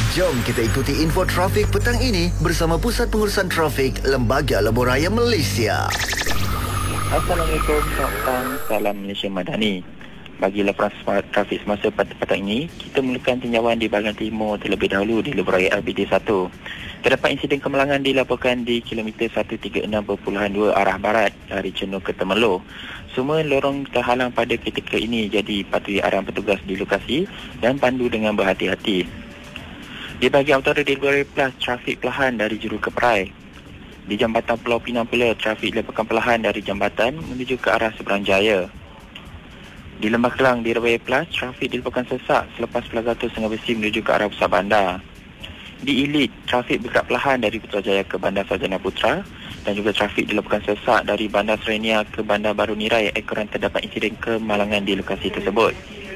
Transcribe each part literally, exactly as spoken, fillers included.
Jom kita ikuti info trafik petang ini bersama Pusat Pengurusan Trafik Lembaga Lebuh Raya Malaysia. Assalamualaikum, selamat petang. Salam Malaysia Madani. Bagi laporan trafik semasa pada petang ini, kita mulakan tinjauan di bahagian timur terlebih dahulu di Lebuh Raya L B D satu. Terdapat insiden kemalangan dilaporkan di kilometer seratus tiga puluh enam perpuluhan dua arah barat dari Cenoa ke Temerloh. Semua lorong terhalang pada ketika ini, jadi patuhi arahan petugas di lokasi dan pandu dengan berhati-hati. Di bahagian utara di Lebuh Raya Plus, trafik perlahan dari Juru ke Perai. Di Jambatan Pulau Pinang pula, trafik dilaporkan perlahan dari jambatan menuju ke arah Seberang Jaya. Di Lembah Kelang di Lebuh Raya Plus, trafik dilaporkan sesak selepas Plaza Sungai Besi menuju ke arah pusat bandar. Di Elite, trafik bergerak perlahan dari Putrajaya ke Bandar Sarjana Putra dan juga trafik dilaporkan sesak dari Bandar Serenia ke Bandar Baru Nirai ekoran terdapat insiden kemalangan di lokasi tersebut.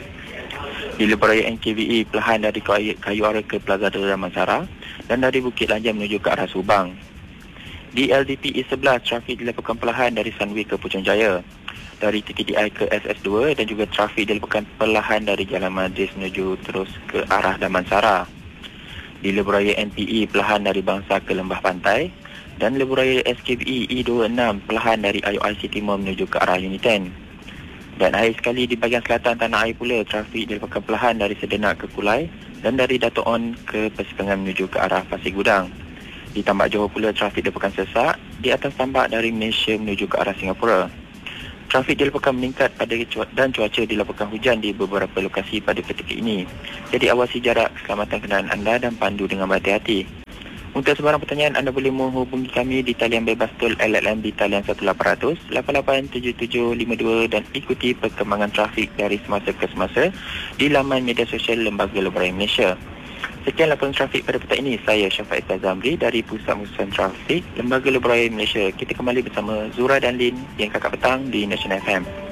Di Lebuh Raya N K V E, perlahan dari Kayuara ke Plaza Damansara dan dari Bukit Lanjam menuju ke arah Subang. Di L D P E sebelas, trafik dilaporkan perlahan dari Sunway ke Putrajaya, dari T K D I ke S S dua dan juga trafik dilaporkan perlahan dari Jalan Madris menuju terus ke arah Damansara. Di Lebuh Raya N P E, perlahan dari Bangsa ke Lembah Pantai dan Lebuh Raya S K V E E dua puluh enam, perlahan dari I O I C Timur menuju ke arah Uniten. Dan akhir sekali di bahagian selatan tanah air pula, trafik dilaporkan perlahan dari Sedenak ke Kulai dan dari Dato' On ke Persimpangan menuju ke arah Pasir Gudang. Di Tambak Johor pula, trafik dilaporkan sesak di atas tambak dari Malaysia menuju ke arah Singapura. Trafik dilaporkan meningkat pada cuaca dan cuaca dilaporkan hujan di beberapa lokasi pada ketika ini. Jadi awasi jarak keselamatan kenderaan anda dan pandu dengan berhati-hati. Untuk sebarang pertanyaan, anda boleh menghubungi kami di talian bebas tol L L M di talian satu lapan kosong kosong lapan lapan tujuh tujuh lima dua dan ikuti perkembangan trafik dari semasa ke semasa di laman media sosial Lembaga Lebuh Raya Malaysia. Sekian laporan trafik pada petang ini. Saya Syafiq Izzah Zamri dari Pusat Pengurusan Trafik Lembaga Lebuh Raya Malaysia. Kita kembali bersama Zura dan Lin yang kakak petang di National F M.